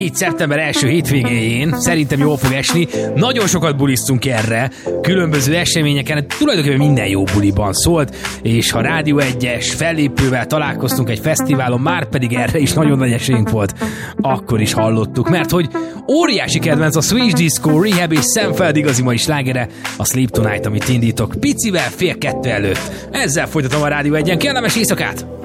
Itt szeptember első hétvégéjén szerintem jól fog esni. Nagyon sokat bulisztunk erre, különböző eseményeken, tulajdonképpen minden jó buliban szólt, és ha Rádió 1-es fellépővel találkoztunk egy fesztiválon, már pedig erre is nagyon nagy esélyünk volt, akkor is hallottuk, mert hogy óriási kedvenc a Swedish Disco, Rehab és Szemfeld igazi mai slágere, a Sleep Tonight, amit indítok picivel 1:30 előtt. Ezzel folytatom a Rádió 1-en, kellemes éjszakát!